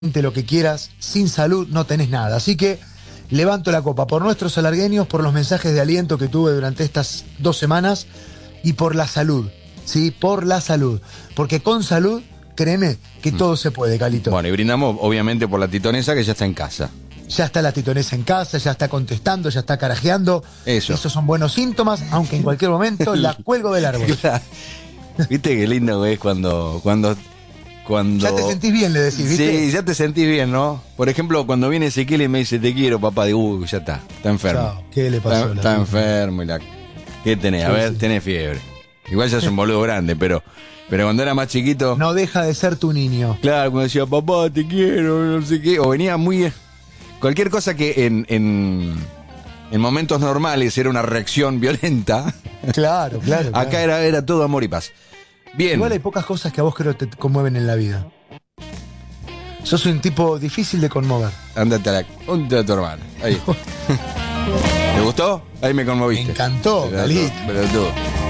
lo que quieras, sin salud no tenés nada. Así que levanto la copa por nuestros alargueños, por los mensajes de aliento que tuve durante estas 2 semanas y por la salud, ¿sí? Por la salud. Porque con salud, créeme que todo se puede, Calito. Bueno, y brindamos obviamente por la titonesa que ya está en casa. Ya está la titonesa en casa, ya está contestando, ya está carajeando. Eso. Esos son buenos síntomas, aunque en cualquier momento la cuelgo del árbol. ¿Viste qué lindo es cuando... Ya te sentís bien, le decís, ¿viste? Sí, ya te sentís bien, ¿no? Por ejemplo, cuando viene Ezequiel y me dice, te quiero, papá, digo, ya está enfermo. Chao, ¿qué le pasó? Está enfermo. ¿Qué tenés? A ver, tenés fiebre. Igual ya es un boludo grande, pero cuando era más chiquito... No deja de ser tu niño. Claro, cuando decía, papá, te quiero, no sé qué. O venía muy... Cualquier cosa que en momentos normales era una reacción violenta. Claro. Acá era todo amor y paz. Bien. Igual hay pocas cosas que a vos creo te conmueven en la vida. Sos un tipo difícil de conmover. Ándate a tu hermano. Ahí. ¿Te gustó? Ahí me conmoviste. Me encantó, Calito. Pero tú.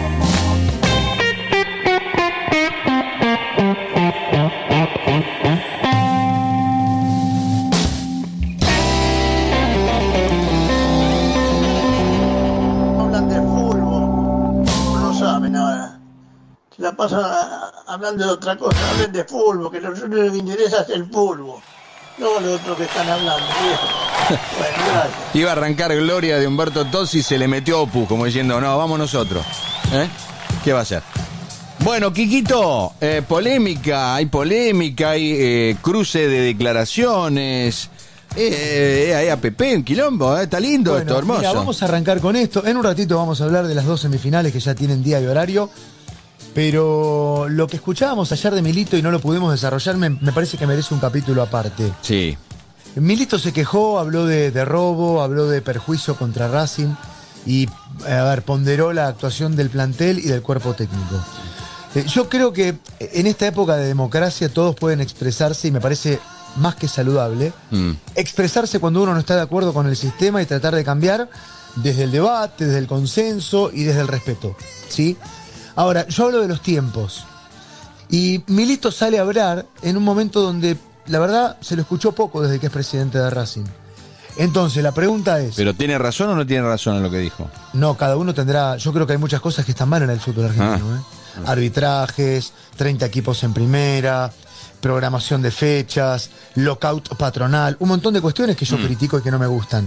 Hablan de fútbol, no saben ahora. Se la pasan hablando de otra cosa, hablen de fútbol, que a nosotros lo que interesa es el fútbol, no lo otro que están hablando, viejo. Bueno, gracias. Iba a arrancar Gloria de Humberto Tozzi y se le metió Opus, como diciendo, no, vamos nosotros. ¿Qué va a hacer? Bueno, Quiquito, hay polémica, hay cruce de declaraciones. Hay APP en quilombo, está lindo, Bueno, esto, hermoso. Mira, vamos a arrancar con esto. En un ratito vamos a hablar de las 2 semifinales que ya tienen día y horario. Pero lo que escuchábamos ayer de Milito y no lo pudimos desarrollar me parece que merece un capítulo aparte. Sí. Milito se quejó, habló de robo, habló de perjuicio contra Racing y, ponderó la actuación del plantel y del cuerpo técnico. Yo creo que en esta época de democracia todos pueden expresarse y me parece más que saludable. Expresarse cuando uno no está de acuerdo con el sistema y tratar de cambiar desde el debate, desde el consenso y desde el respeto, ¿sí? Ahora, yo hablo de los tiempos. Y Milito sale a hablar en un momento donde, la verdad, se lo escuchó poco desde que es presidente de Racing. Entonces, la pregunta es... ¿Pero tiene razón o no tiene razón en lo que dijo? No, cada uno tendrá... Yo creo que hay muchas cosas que están mal en el fútbol argentino. Arbitrajes, 30 equipos en primera, programación de fechas, lockout patronal, un montón de cuestiones que yo critico y que no me gustan.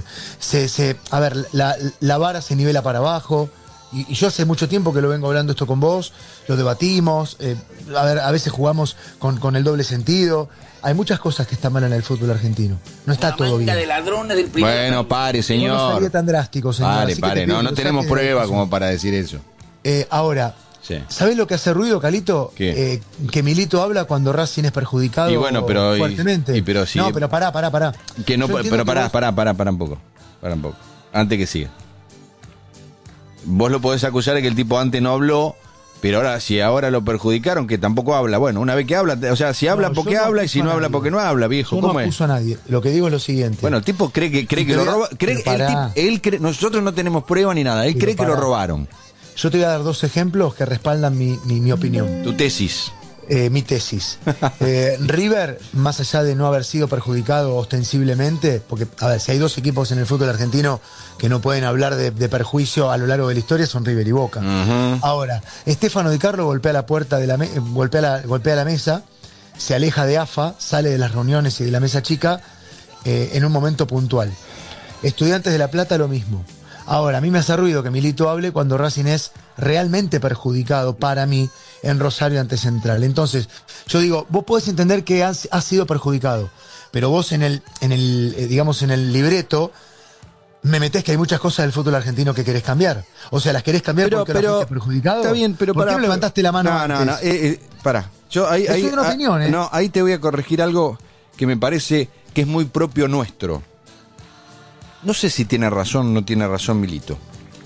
La vara se nivela para abajo... Y yo hace mucho tiempo que lo vengo hablando esto con vos, lo debatimos, a veces jugamos con el doble sentido. Hay muchas cosas que están mal en el fútbol argentino. No está todo bien. De ladrones del primer... Bueno, pare, señor. No sería tan drástico, señor. Pare. No tenemos prueba como para decir eso. Ahora, sí. ¿sabés lo que hace ruido, Calito? ¿Qué? Que Milito habla cuando Racing es perjudicado fuertemente. Pero sí. No, pero pará. Que no, pero pará un poco. Antes que siga. Vos lo podés acusar de que el tipo antes no habló, pero ahora lo perjudicaron, que tampoco habla. Bueno, una vez que habla, o sea, si habla porque habla y si no habla porque no habla, viejo. Yo ¿Cómo no es? acuso a nadie. Lo que digo es lo siguiente. Bueno, el tipo cree que lo roba. Nosotros no tenemos prueba ni nada. Él cree que lo robaron. Yo te voy a dar 2 ejemplos que respaldan mi opinión. Tu tesis. Mi tesis. River, más allá de no haber sido perjudicado ostensiblemente, porque, a ver, si hay 2 equipos en el fútbol argentino que no pueden hablar de perjuicio a lo largo de la historia, son River y Boca. Ahora, Stefano Di Carlo golpea la puerta de golpea la mesa, se aleja de AFA, sale de las reuniones y de la mesa chica en un momento puntual. Estudiantes de La Plata, lo mismo. Ahora, a mí me hace ruido que Milito hable cuando Racing es realmente perjudicado para mí en Rosario ante Central. Entonces, yo digo, vos podés entender que has sido perjudicado, pero vos en el libreto me metés que hay muchas cosas del fútbol argentino que querés cambiar. O sea, las querés cambiar porque lo fuiste perjudicado. Está bien, pero ¿por qué no levantaste la mano antes? Pará. Es una opinión, No, ahí te voy a corregir algo que me parece que es muy propio nuestro. No sé si tiene razón o no tiene razón Milito.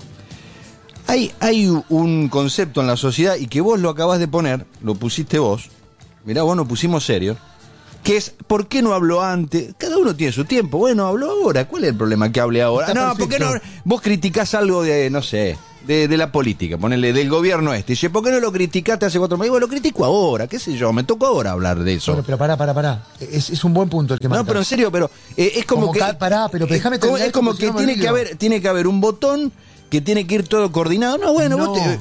Hay un concepto en la sociedad, y que vos lo acabás de poner, lo pusiste vos, mirá, vos nos pusimos serios, que es, ¿por qué no habló antes? Cada uno tiene su tiempo, bueno, habló ahora, ¿cuál es el problema que hable ahora? Está no, perfecto. ¿por qué no? Vos criticás algo de, no sé, de la política, ponele, del gobierno este. Dice, ¿por qué no lo criticaste hace 4 meses? Bueno, lo critico ahora, qué sé yo, me tocó ahora hablar de eso. Bueno, pero pará. Es un buen punto el que No, marcas. pero en serio, pero es como que... Pero déjame terminar. Es como que tiene que haber un botón que tiene que ir todo coordinado. No, bueno,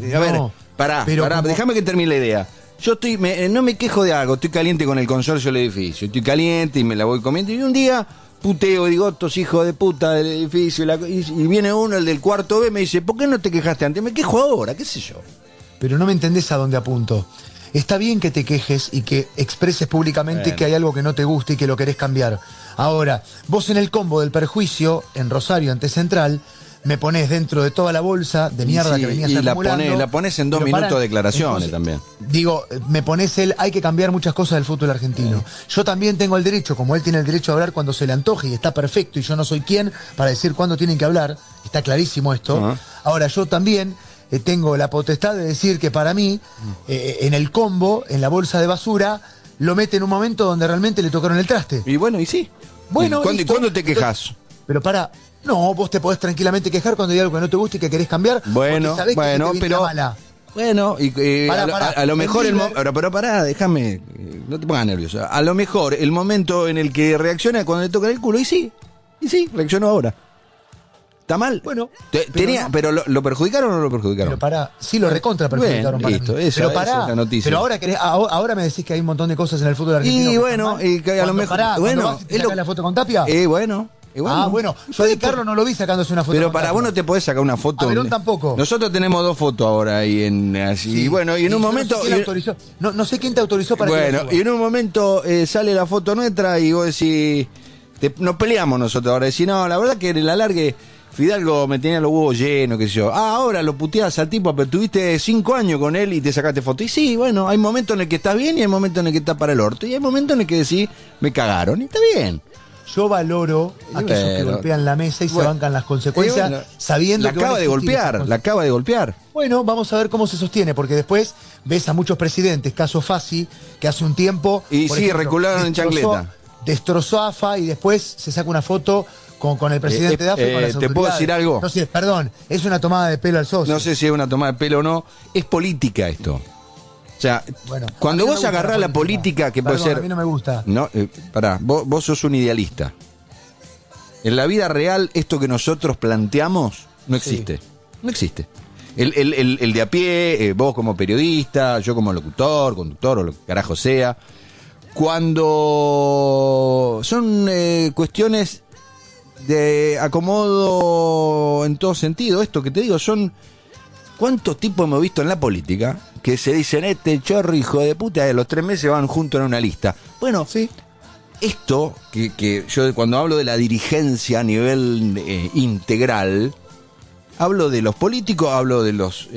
pará, déjame que termine la idea. Yo no me quejo de algo, estoy caliente con el consorcio del edificio, estoy caliente y me la voy comiendo, y un día puteo y digo, estos hijos de puta del edificio, y viene uno, el del cuarto B, me dice, ¿por qué no te quejaste antes? Me quejo ahora, qué sé yo. Pero no me entendés a dónde apunto. Está bien que te quejes y que expreses públicamente que hay algo que no te gusta y que lo querés cambiar. Ahora, vos en el combo del perjuicio, en Rosario ante Central, me ponés dentro de toda la bolsa de mierda que venías acumulando. Y la pones en 2 minutos de declaraciones. Entonces, también. Digo, me pones hay que cambiar muchas cosas del fútbol argentino. Yo también tengo el derecho, como él tiene el derecho a hablar cuando se le antoje y está perfecto, y yo no soy quien para decir cuándo tienen que hablar, está clarísimo esto. Ahora, yo también tengo la potestad de decir que para mí, en el combo, en la bolsa de basura, lo mete en un momento donde realmente le tocaron el traste. Y bueno, y sí. Bueno, ¿Y cuándo te quejas? Pero no, vos te podés tranquilamente quejar cuando hay algo que no te gusta y que querés cambiar. Bueno, pero... Mala. Bueno, a lo mejor pero pará, déjame, no te pongas nervioso. A lo mejor el momento en el que reacciona es cuando le toca el culo, y sí, reaccionó ahora. ¿Está mal? Bueno, pero ¿lo perjudicaron o no lo perjudicaron? Pero sí lo recontra perjudicaron. Bien, listo, esa es la noticia. Pero ahora me decís que hay un montón de cosas en el fútbol argentino. Y bueno, a lo mejor... Bueno, ¿sacás la foto con Tapia? Bueno. Yo de Carlos no lo vi sacándose una foto. Pero para vos no te podés sacar una foto. A Verón tampoco. Nosotros tenemos 2 fotos ahora ahí así. Sí. Y bueno, y en un momento. No sé quién te autorizó para que bueno, y en un momento sale la foto nuestra y vos decís. Nos peleamos nosotros ahora. Decís, no, la verdad que en el alargue Fidalgo me tenía los huevos llenos, qué sé yo. Ahora lo puteás al tipo, pero tuviste 5 años con él y te sacaste foto. Y sí, bueno, hay momentos en el que estás bien y hay momentos en el que estás para el orto. Y hay momentos en el que decís, me cagaron. Y está bien. Yo valoro a aquellos que golpean la mesa y se bancan las consecuencias, sabiendo que la acaba de golpear. Bueno, vamos a ver cómo se sostiene, porque después ves a muchos presidentes, caso Fassi, que hace un tiempo... Y sí, recularon en chancleta. Destrozó a AFA y después se saca una foto con el presidente de AFA y con las autoridades. ¿Te puedo decir algo? No sé, perdón, es una tomada de pelo al socio. No sé si es una tomada de pelo o no, es política esto. O sea, cuando vos agarrás la política, que puede ser... A mí no me gusta. No, vos sos un idealista. En la vida real, esto que nosotros planteamos no existe. Sí. No existe. El de a pie, vos como periodista, yo como locutor, conductor o lo que carajo sea. Cuando son cuestiones de acomodo en todo sentido, esto que te digo, son... ¿Cuántos tipos hemos visto en la política que se dicen, este chorro hijo de puta, de los 3 meses van juntos en una lista? Bueno, sí. Esto, que yo cuando hablo de la dirigencia a nivel integral, hablo de los políticos, hablo de los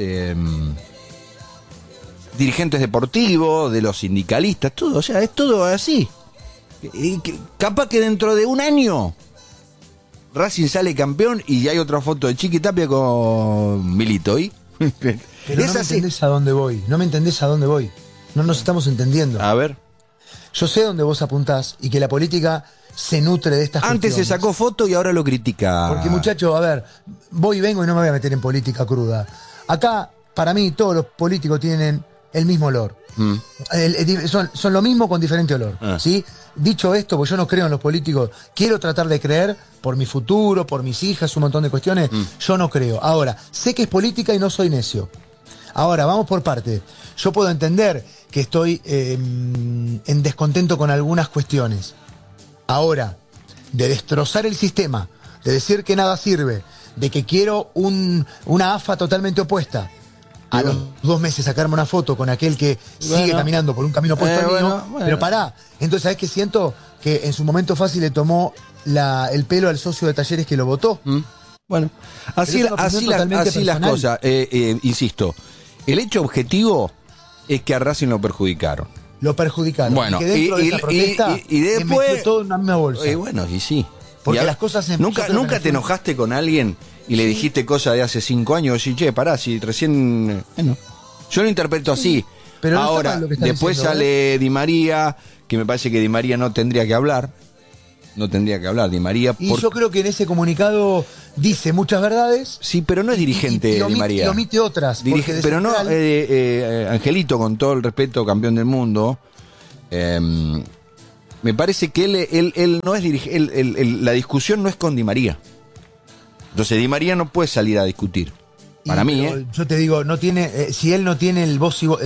dirigentes deportivos, de los sindicalistas, todo, o sea, es todo así. Capaz que dentro de un año Racing sale campeón y hay otra foto de Chiqui Tapia con Milito, ¿y? Pero no me entendés a dónde voy. No me entendés a dónde voy. No nos estamos entendiendo. A ver. Yo sé dónde vos apuntás y que la política se nutre de estas Antes cuestiones. se sacó foto y ahora lo critica. Porque, muchacho, a ver, voy y vengo y no me voy a meter en política cruda. Acá, para mí, todos los políticos tienen el mismo olor. Son lo mismo con diferente olor. ¿Sí? Dicho esto, pues yo no creo en los políticos, quiero tratar de creer por mi futuro, por mis hijas, un montón de cuestiones. Yo no creo. Ahora, sé que es política y no soy necio. Ahora, vamos por parte. Yo puedo entender que estoy en descontento con algunas cuestiones. Ahora, de destrozar el sistema, de decir que nada sirve, de que quiero una AFA totalmente opuesta, a los 2 meses sacarme una foto con aquel que sigue caminando por un camino opuesto al mío, pero pará. Entonces, ¿sabés qué siento? Que en su momento fácil le tomó el pelo al socio de Talleres que lo votó. Bueno, así las cosas. Insisto, el hecho objetivo es que a Racing lo perjudicaron. Lo perjudicaron. Bueno, y que dentro de esa protesta y después metió todo en una misma bolsa. Bueno, y sí. Porque las cosas ¿Nunca te enojaste con alguien y le dijiste cosas de hace 5 años? Y che, pará, si recién... Bueno, yo lo interpreto así. Pero ahora, después diciendo, sale Di María, que me parece que Di María no tendría que hablar. no tendría que hablar Di María. Y yo creo que en ese comunicado dice muchas verdades. Sí, pero no es dirigente y Di María. Y omite otras. Porque de pero no, central- Angelito, con todo el respeto, campeón del mundo, me parece que él no es dirigente, la discusión no es con Di María. Entonces Di María no puede salir a discutir. Para mí, Yo te digo, no tiene, si él no tiene el voz y voto.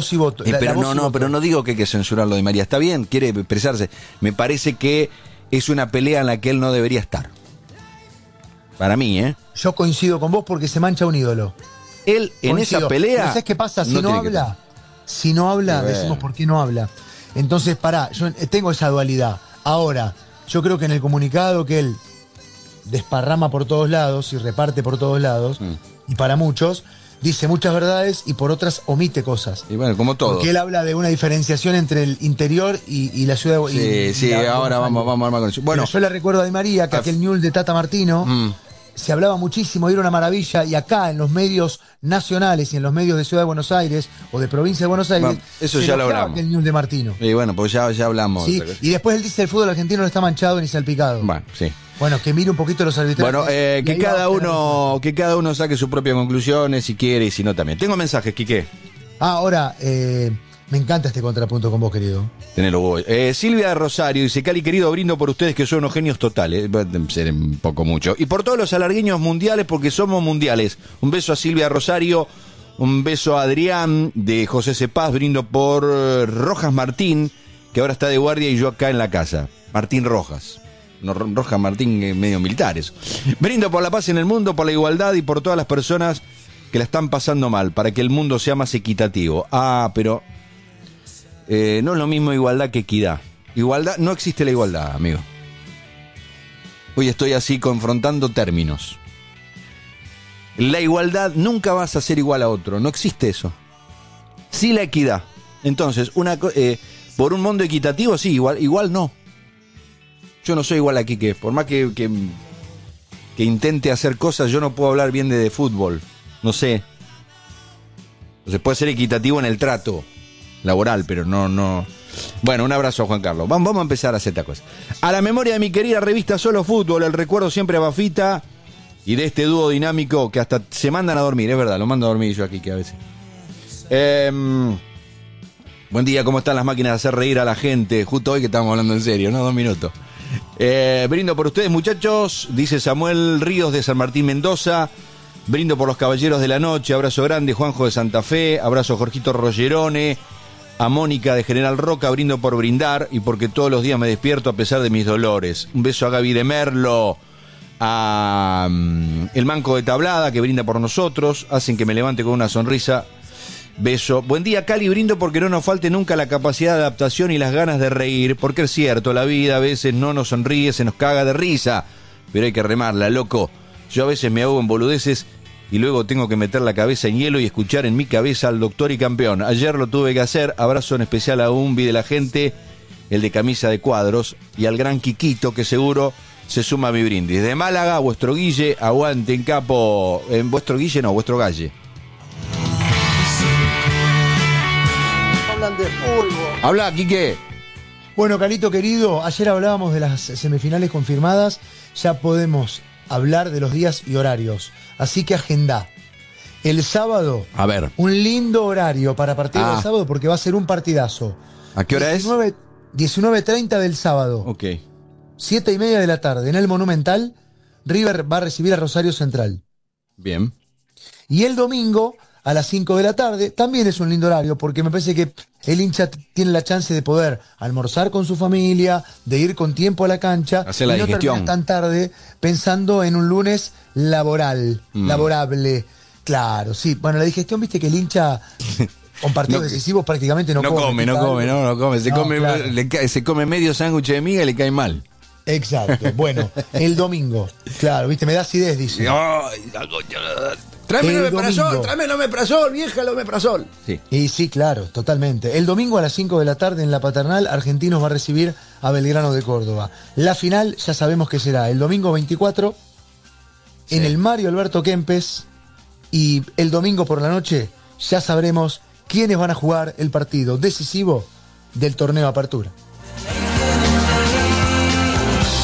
Pero no digo que hay que censurarlo Di María. Está bien, quiere expresarse. Me parece que es una pelea en la que él no debería estar. Para mí, Yo coincido con vos porque se mancha un ídolo. Él en Coincido. esa pelea. Pero ¿sabes qué pasa? Si no no tiene que habla, si no habla, bueno. decimos por qué no habla. Entonces, yo tengo esa dualidad. Ahora, yo creo que en el comunicado que él desparrama por todos lados y reparte por todos lados, y para muchos, dice muchas verdades y por otras omite cosas. Y bueno, como todo. Porque él habla de una diferenciación entre el interior y la ciudad de Sí, ahora vamos a armar con eso. Bueno, yo le recuerdo a Di María que aquel ñul de Tata Martino se hablaba muchísimo, era una maravilla, y acá en los medios nacionales y en los medios de Ciudad de Buenos Aires o de Provincia de Buenos Aires, bueno, eso se ya lo elogiaba hablamos. aquel ñul de Martino. y bueno, pues ya hablamos. ¿Sí? Y después él dice el fútbol argentino no está manchado ni salpicado. Bueno, sí. Bueno, que mire un poquito los arbitrajes. Bueno, que cada uno saque sus propias conclusiones, si quiere y si no también. Tengo mensajes, Quique. Ahora, me encanta este contrapunto con vos, querido. Tenelo vos. Silvia de Rosario dice: Cali querido, brindo por ustedes que son unos genios totales. Puede ser un poco mucho. Y por todos los alargueños mundiales, porque somos mundiales. Un beso a Silvia de Rosario. Un beso a Adrián de José Cepaz. Brindo por Rojas Martín, que ahora está de guardia y yo acá en la casa. Martín Rojas. No, Rojas Martín, medio militares. Brindo por la paz en el mundo, por la igualdad y por todas las personas que la están pasando mal, para que el mundo sea más equitativo. Pero no es lo mismo igualdad que equidad. Igualdad, no existe la igualdad, amigo. Hoy estoy así confrontando términos. La igualdad, nunca vas a ser igual a otro, no existe eso. Sí la equidad. Entonces, por un mundo equitativo, sí, igual no. Yo no soy igual a Quique, por más que intente hacer cosas, yo no puedo hablar bien de fútbol, no sé. Entonces puede ser equitativo en el trato laboral, pero no. Bueno, un abrazo a Juan Carlos. Vamos a empezar a hacer esta cosa. A la memoria de mi querida revista Solo Fútbol, el recuerdo siempre a Bafita y de este dúo dinámico que hasta se mandan a dormir, es verdad, lo mando a dormir yo aquí que a veces. Buen día, ¿cómo están las máquinas de hacer reír a la gente? Justo hoy que estamos hablando en serio, ¿no? 2 minutos. Brindo por ustedes, muchachos, dice Samuel Ríos de San Martín, Mendoza. Brindo por los caballeros de la noche. Abrazo grande, Juanjo de Santa Fe. Abrazo a Jorgito Rogerone. A Mónica de General Roca. Brindo por brindar y porque todos los días me despierto a pesar de mis dolores. Un beso a Gaby de Merlo. A el Manco de Tablada, que brinda por nosotros. Hacen que me levante con una sonrisa. Beso. Buen día, Cali. Brindo porque no nos falte nunca la capacidad de adaptación y las ganas de reír. Porque es cierto, la vida a veces no nos sonríe, se nos caga de risa. Pero hay que remarla, loco. Yo a veces me hago en boludeces y luego tengo que meter la cabeza en hielo y escuchar en mi cabeza al doctor y campeón. Ayer lo tuve que hacer. Abrazo en especial a Umbi de la gente, el de camisa de cuadros, y al gran Quiquito, que seguro se suma a mi brindis. De Málaga, vuestro Guille, aguante en capo. Vuestro Guille no, vuestro Galle. Hablan de fútbol. Habla, Quique. Bueno, Calito querido, ayer hablábamos de las semifinales confirmadas, ya podemos hablar de los días y horarios. Así que agenda. El sábado, A ver, un lindo horario para partir del sábado porque va a ser un partidazo. ¿a qué hora 19:30 del sábado. Ok. 7:30 de la tarde en el Monumental. River va a recibir a Rosario Central. Bien. Y el domingo a las 5 de la tarde también es un lindo horario porque me parece que el hincha tiene la chance de poder almorzar con su familia, de ir con tiempo a la cancha, hacer la y no digestión terminar tan tarde pensando en un lunes laborable. Claro, sí. Bueno, la digestión, viste que el hincha con partidos decisivos prácticamente no come. No come. Claro. Se come medio sándwich de miga y le cae mal. Exacto. Bueno, el domingo. Claro, viste, me da acidez, dice. Tráeme El el omeprazol, vieja, el omeprazol. Sí. Y sí, claro, totalmente. El domingo a las 5 de la tarde en la Paternal, Argentinos va a recibir a Belgrano de Córdoba. La final ya sabemos que será el domingo 24 en el Mario Alberto Kempes, y el domingo por la noche ya sabremos quiénes van a jugar el partido decisivo del torneo Apertura.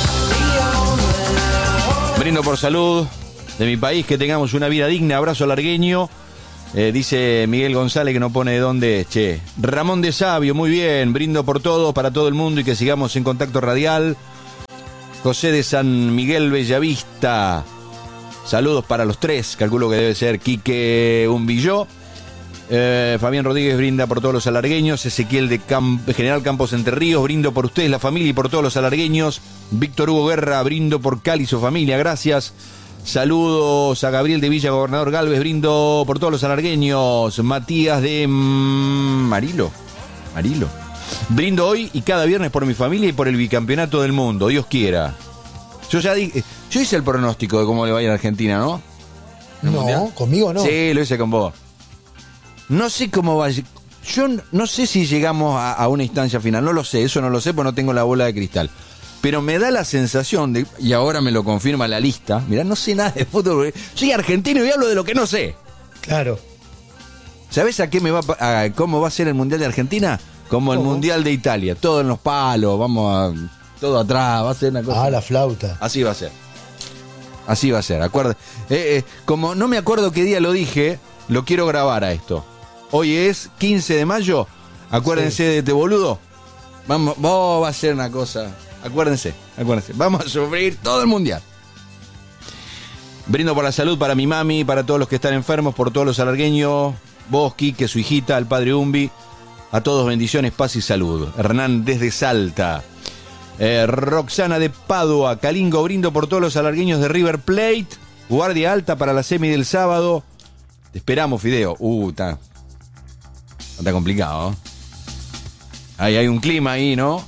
Brindo por salud de mi país, que tengamos una vida digna. Abrazo largueño. Dice Miguel González, que no pone de dónde es. Che. Ramón de Sabio, muy bien. Brindo por todo, para todo el mundo y que sigamos en contacto radial. José de San Miguel Bellavista. Saludos para los tres. Calculo que debe ser Quique Umbilló. Fabián Rodríguez brinda por todos los alargueños. Ezequiel de General Campos Entre Ríos, brindo por ustedes, la familia, y por todos los alargueños. Víctor Hugo Guerra, brindo por Cali y su familia, gracias. Saludos a Gabriel de Villa Gobernador Galvez, brindo por todos los alargueños. Matías de Marilo, brindo hoy y cada viernes por mi familia y por el bicampeonato del mundo, Dios quiera. Yo hice el pronóstico de cómo le va a ir a Argentina, ¿no? No, conmigo no. Sí, lo hice con vos. No sé cómo va. Yo no sé si llegamos a una instancia final. No lo sé, eso no lo sé, porque no tengo la bola de cristal. Pero me da la sensación de, y ahora me lo confirma la lista, mirá, no sé nada de fútbol. Soy argentino y hablo de lo que no sé. Claro. ¿Sabés cómo va a ser el Mundial de Argentina? Como el Mundial de Italia. Todo en los palos, todo atrás, va a ser una cosa. Ah, la flauta. Así va a ser. Así va a ser, como no me acuerdo qué día lo dije, lo quiero grabar a esto. Hoy es 15 de mayo, acuérdense de este boludo. Vamos, va a ser una cosa. Acuérdense. Vamos a sufrir todo el mundial. Brindo por la salud para mi mami, para todos los que están enfermos, por todos los alargueños, vos, Quique, su hijita, al padre Umbi. A todos bendiciones, paz y salud. Hernán desde Salta. Roxana de Padua, Calingo, brindo por todos los alargueños de River Plate. Guardia alta para la semi del sábado. Te esperamos, Fideo. Está complicado, ¿no? Ahí hay un clima ahí, ¿no?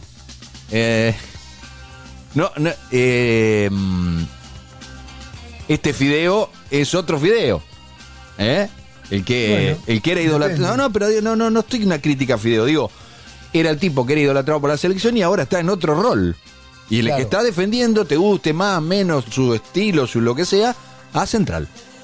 Este Fideo es otro Fideo. El que era idolatrado. No estoy en una crítica a Fideo. Digo, era el tipo que era idolatrado por la selección y ahora está en otro rol. Y el que está defendiendo, te guste más, menos, su estilo, su lo que sea, a Central.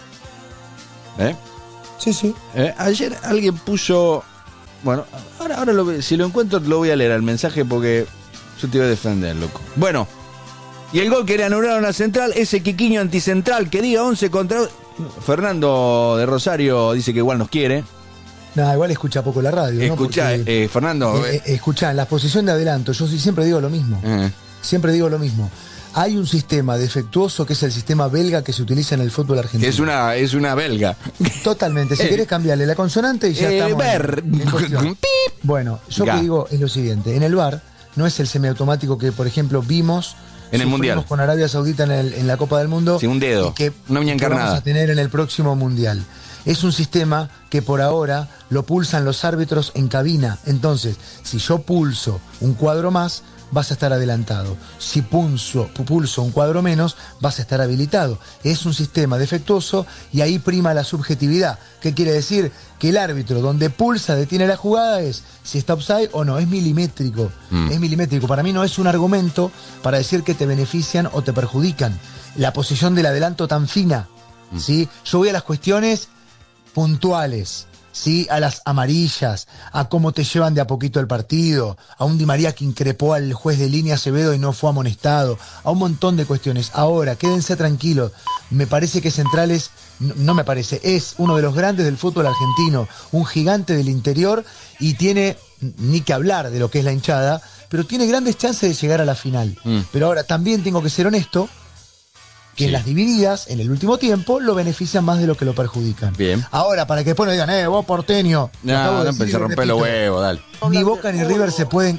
Sí. Ayer alguien puso... Bueno, ahora si lo encuentro lo voy a leer al mensaje porque yo te voy a defender, loco. Bueno, y el gol que le anularon a Central, ese Quiquiño anticentral que diga 11 contra... Fernando de Rosario dice que igual nos quiere. Igual escucha poco la radio. Escucha, ¿no? Fernando. Escucha, en la posición de adelanto, yo siempre digo lo mismo. Siempre digo lo mismo. Hay un sistema defectuoso que es el sistema belga que se utiliza en el fútbol argentino. Es una belga. Totalmente. Si querés cambiarle la consonante y ya estamos. Bueno, yo que digo es lo siguiente. En el VAR no es el semiautomático que, por ejemplo, vimos en el Mundial con Arabia Saudita en la Copa del Mundo. Sí, un dedo. Una uña encarnada. Que vamos a tener en el próximo Mundial. Es un sistema que por ahora lo pulsan los árbitros en cabina. Entonces, si yo pulso un cuadro más, vas a estar adelantado. Si pulso un cuadro menos, vas a estar habilitado. Es un sistema defectuoso y ahí prima la subjetividad. ¿Qué quiere decir? Que el árbitro donde pulsa, detiene la jugada es si está offside o no. Es milimétrico. Es milimétrico. Para mí no es un argumento para decir que te benefician o te perjudican. La posición del adelanto tan fina. ¿Sí? Yo voy a las cuestiones puntuales. ¿Sí? A las amarillas, a cómo te llevan de a poquito el partido, a un Di María que increpó al juez de línea Acevedo y no fue amonestado, a un montón de cuestiones. Ahora, quédense tranquilos, me parece que Centrales, no me parece, es uno de los grandes del fútbol argentino, un gigante del interior y tiene, ni que hablar de lo que es la hinchada, pero tiene grandes chances de llegar a la final. Pero ahora también tengo que ser honesto, que en las divididas, en el último tiempo, lo benefician más de lo que lo perjudican. Bien. Ahora, para que después no digan, vos porteño. No empecé a romper los huevos, dale. Ni Boca ni River se pueden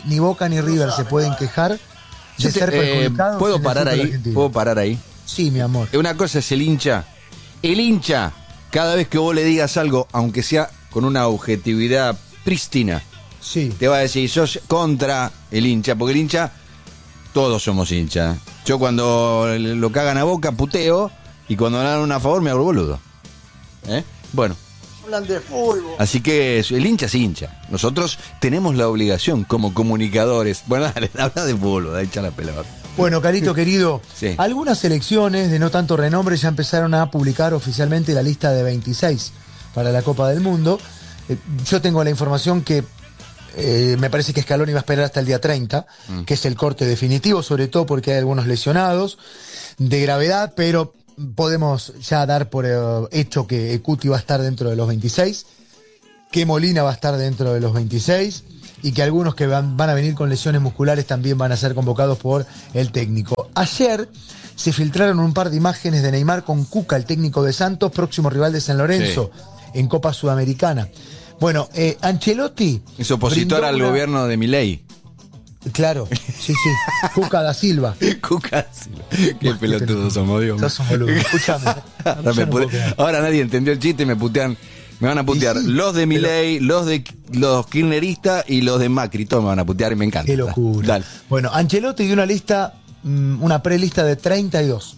quejar de ser perjudicados. ¿Puedo parar ahí? Sí, mi amor. Una cosa es el hincha. El hincha, cada vez que vos le digas algo, aunque sea con una objetividad prístina, te va a decir, sos contra el hincha, porque el hincha, todos somos hinchas. Yo cuando lo cagan a Boca, puteo, y cuando dan una a favor, me hago boludo. Bueno. Hablan de fútbol. Así que el hincha es hincha. Nosotros tenemos la obligación como comunicadores. Bueno, dale, habla de fútbol, da echa la pelota. Bueno, Carito querido, algunas selecciones de no tanto renombre ya empezaron a publicar oficialmente la lista de 26 para la Copa del Mundo. Yo tengo la información que Me parece que Scaloni va a esperar hasta el día 30, que es el corte definitivo, sobre todo porque hay algunos lesionados de gravedad, pero podemos ya dar por hecho que Cuti va a estar dentro de los 26, que Molina va a estar dentro de los 26 y que algunos que van a venir con lesiones musculares también van a ser convocados por el técnico. Ayer se filtraron un par de imágenes de Neymar con Cuca, el técnico de Santos, próximo rival de San Lorenzo, en Copa Sudamericana. Bueno, Ancelotti... Es opositor al gobierno de Milei. Claro, sí. Cuca da Silva. Cuca da Silva. Qué pelotudos somos, Dios mío. Sos un boludo. Escúchame. Ahora nadie entendió el chiste y me putean. Me van a putear sí, los de Milei, los kirchneristas y los de Macri. Todos me van a putear y me encanta. Qué locura. Dale. Bueno, Ancelotti dio una lista, una prelista de 32.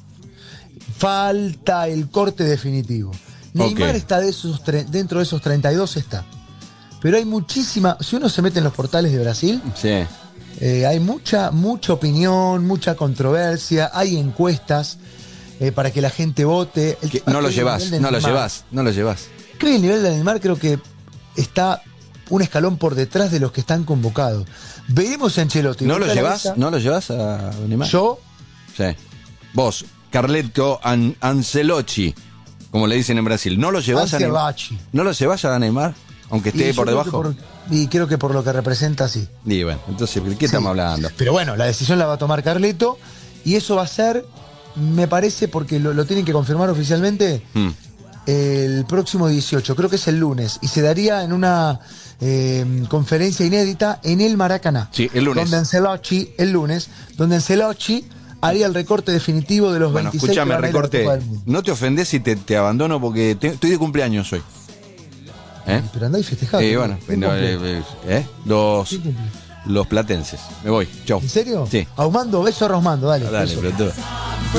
Falta el corte definitivo. Neymar está dentro de esos 32 está. Pero hay muchísima... Si uno se mete en los portales de Brasil, sí. Hay mucha opinión, mucha controversia, hay encuestas para que la gente vote. No lo llevas. Creo que el nivel de Neymar creo que está un escalón por detrás de los que están convocados. Veremos a Ancelotti. ¿No lo llevas a Neymar? ¿Yo? Sí. Vos, Carleto Ancelotti, como le dicen en Brasil. ¿No lo llevas a Neymar? ¿No lo llevas a Neymar? Aunque esté por debajo. Y creo que por lo que representa, sí. Y bueno, entonces, ¿de qué estamos hablando? Pero bueno, la decisión la va a tomar Carleto y eso va a ser, me parece, porque lo tienen que confirmar oficialmente, el próximo 18, creo que es el lunes, y se daría en una conferencia inédita en el Maracaná. Sí, el lunes. Donde Ancelotti haría el recorte definitivo de los 26. Escúchame, recorte. No te ofendes si te abandono porque estoy de cumpleaños hoy. Pero andá y festejá. Los platenses. Me voy. Chau. ¿En serio? Sí. Ahumando, beso a Rosmando, dale. Dale, beso. pero tú.